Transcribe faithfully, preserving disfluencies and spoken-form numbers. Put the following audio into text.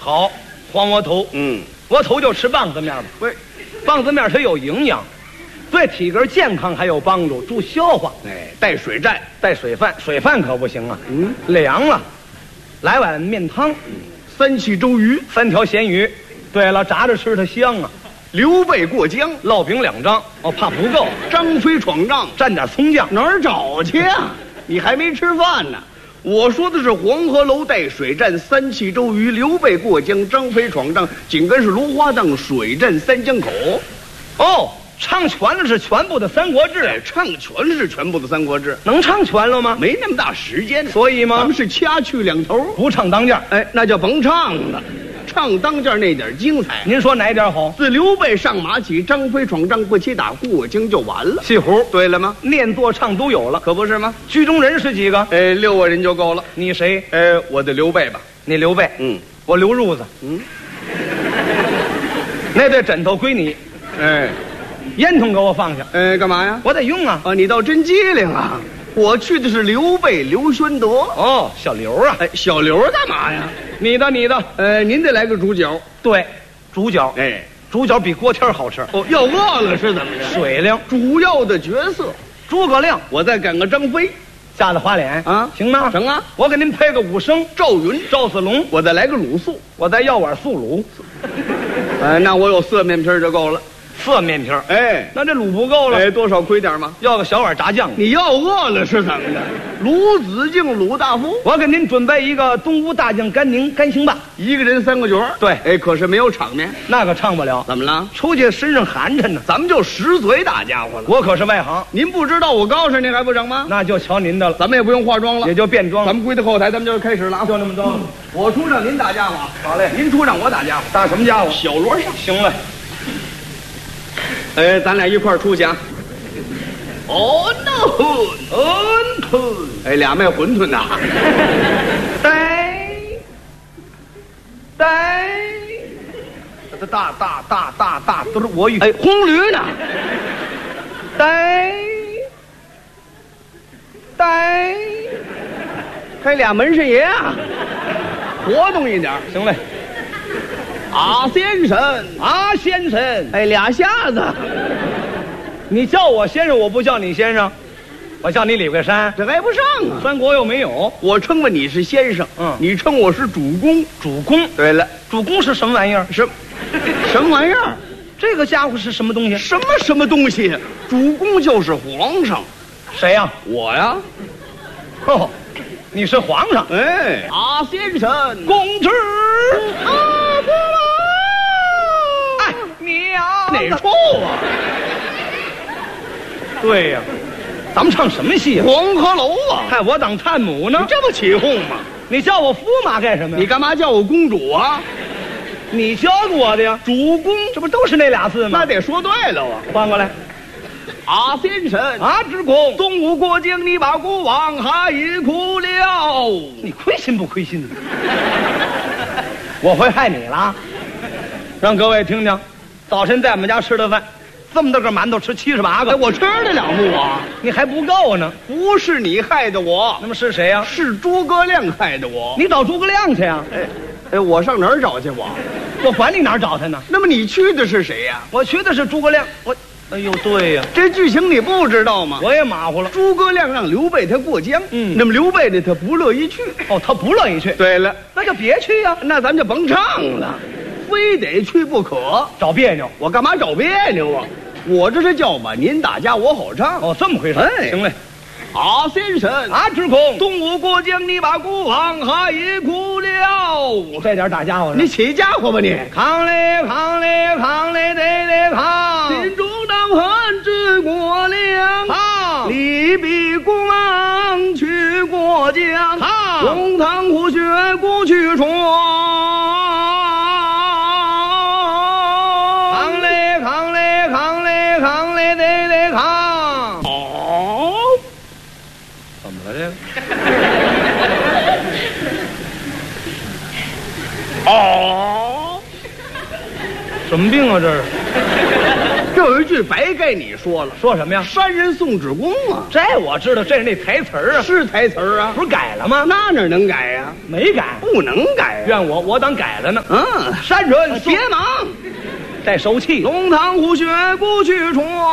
好，黄窝头， 嗯， 窝头就吃棒子面吧。 喂， 棒子面它有营养，对体格健康还有帮助，助消化。 哎，带水战， 带水饭，水饭可不行啊， 嗯， 凉了。来碗面汤， 三气周瑜， 三条咸鱼。对了，炸着吃它香啊。 刘备过江， 烙饼两张，哦，怕不够。 张飞闯帐， 蘸点葱酱， 哪儿找去呀？你还没吃饭呢。我说的是黄河楼带水战，三气周瑜，刘备过江，张飞闯帐，紧跟是芦花荡，水战三江口。 哦，唱全了是全部的《三国志》， 哎，唱全是全部的《三国志》， 能唱全了吗？ 没那么大时间， 所以吗？ 咱们是掐去两头， 不唱当件， 哎，那就甭唱了。唱当件那点精彩， 您说哪点好？ 自刘备上马起，张飞闯帐过七打过江就完了。 戏胡对了吗？ 念作唱都有了， 可不是吗？ 剧中人是几个？ 哎，六个人就够了。 你谁？ 哎，我的刘备吧。 你刘备。 嗯， 我刘褥子。 嗯， 那对枕头归你。 哎， 烟筒给我放下。 哎，干嘛呀？ 我得用啊。 啊，你倒真机灵啊！我去的是刘备刘宣德。 哦，小刘啊。 哎，小刘干嘛呀？ 你的，你的。 呃，您得来个主角。 对，主角。 哎， 主角比锅贴好吃。 哦，要饿了是怎么着？ 水灵。 主要的角色， 诸葛亮， 我再赶个张飞， 吓得花脸啊， 行吗？ 成啊！ 我给您配个武生， 赵云、 赵子龙， 我再来个鲁肃， 我再要碗素卤。 哎，那我有色面皮就够了。 色面皮儿， 哎， 那这卤不够了， 哎，多少亏点吗？ 要个小碗炸酱。 你要饿了是怎么的？鲁子敬、鲁大夫， 我给您准备一个东吴大将甘宁、甘兴霸， 一个人三个角儿。 对， 哎，可是没有场面， 那可唱不了。 怎么了？ 出去身上寒碜呢， 咱们就实嘴大家伙了。 我可是外行， 您不知道我告诉您还不成吗？ 那就瞧您的了。 咱们也不用化妆了， 也就变装。 咱们归到后台，咱们就开始了啊！ 就那么着。嗯、 我出让您打家伙， 好嘞。 您出让我打家伙， 打什么家伙？ 小锣上。 行嘞。 哎，咱俩一块儿出去啊！哦 no， 嗯吞， 哎，俩卖馄饨的， 呆呆，这大大大大大都是我语。 哎，红驴呢？ 呆呆， 还俩门神爷啊！活动一点， 行嘞。 啊，先生， 啊，先生， 哎，俩瞎子， 你叫我先生，我不叫你先生，我叫你李桂山， 这挨不上啊。 三国又没有， 我称呼你是先生， 嗯， 你称我是主公， 主公。 对了， 主公是什么玩意儿？ 什什么玩意儿？ 这个家伙是什么东西？ 什么什么东西？主公就是皇上。 谁呀？ 我呀。 哦，你是皇上。 哎，啊，先生， 公之。 啊，不了。 哎，娘哪处啊？ 对呀，咱们唱什么戏啊？ 黄鹤楼啊！ 害我当探母呢？ 你这么起哄吗？ 你叫我驸马干什么呀？ 你干嘛叫我公主啊？ 你教的我的呀。 主公， 这不都是那俩字吗？ 那得说对了啊！ 换过来。 啊，先生， 啊，之公， 东吴过境，你把国王害苦了。 你亏心不亏心？我会害你了。让各位听听，早晨在我们家吃的饭，这么大个馒头吃七十八个， 哎，我吃得了不啊？ 你还不够呢。 不是你害的我， 那么是谁呀？ 是诸葛亮害的我。 你找诸葛亮去呀？ 哎，哎，我上哪儿找去？我， 我管你哪儿找他呢？ 那么你去的是谁呀？ 我去的是诸葛亮。我，哎呦，对呀， 这剧情你不知道吗？ 我也马虎了。 诸葛亮让刘备他过江， 嗯， 那么刘备呢，他不乐意去。 哦，他不乐意去。 对了， 那就别去呀。 那咱就甭唱了，非得去不可。 找别扭？ 我干嘛找别扭啊？我这是叫把您打家我好唱。 哦，这么回事。 哎， 行嘞。 啊，先生， 啊，之公， 东吴过江，你把国王害苦了。 这点打家伙， 你起家伙吧你！ 扛嘞扛嘞扛嘞得嘞扛， 心中当恨之过量。 扛， 李比公王去过江， 扛， 龙堂虎穴故去闯。 扛嘞扛嘞扛嘞扛嘞得嘞扛。 哦， 怎么了这个？ 哦， 什么病啊这是？ 这有一句白该你说了， 说什么呀？ 山人送纸工啊， 这我知道，这是那台词儿啊， 是台词儿啊， 不是改了吗？ 那哪能改呀、啊？ 没改， 不能改呀、啊。 怨我，我当改了呢。 嗯， 山人别忙， 再收气。 龙潭虎穴不去闯。